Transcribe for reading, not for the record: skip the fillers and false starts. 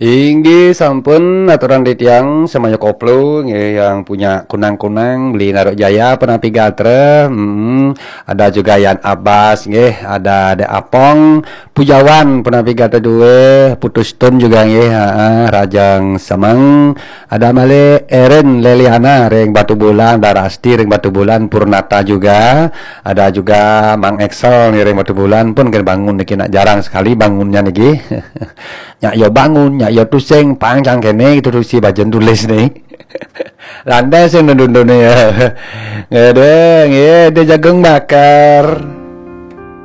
Inggi sampun aturan di tiang semuanya koplo nggih, yang punya kunang-kunang beli Narok Jaya pernah pigatre. Ada juga Yan Abbas nggih, ada De Apong Pujawan pernah pigatre duwe, Putus Tun juga nggih, heeh, Rajang Semeng. Ada male Eren Leliana ring Batu Bulan, Darasti ring Batu Bulan, Purnata juga. Ada juga Mang Excel ring Batu Bulan pun kan bangun niki nak jarang sekali bangunnya niki. Nyak yo bangun, nyak yo tusing panjang kene gitu tusi bajen tulis nih. Landai sing ndun ya. Ngede, ngede jagung bakar.